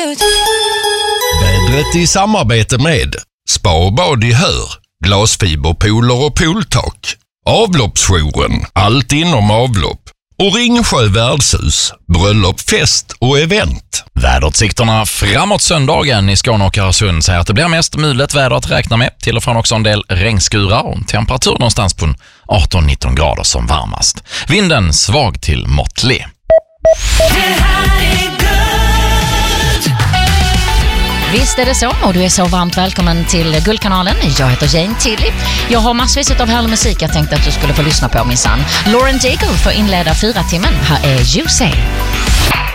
Vädret i samarbete med Spa och bad i Hör, glasfiberpooler och pooltak, Avloppsjouren, allt inom avlopp och Ringsjö värdshus, bröllop, fest och event. Väderutsikterna framåt söndagen i Skåne och Öresund säger att det blir mest mulet väder att räkna med. Till och från också en del regnskurar och en temperatur någonstans på 18-19 grader som varmast. Vinden svag till måttlig. Visst är det så, och du är så varmt välkommen till Guldkanalen. Jag heter Jane Tilly. Jag har massvis av härlig musik jag tänkte att du skulle få lyssna på, min son. Lauren Daigle får inleda 4 timmen. Här är You Say.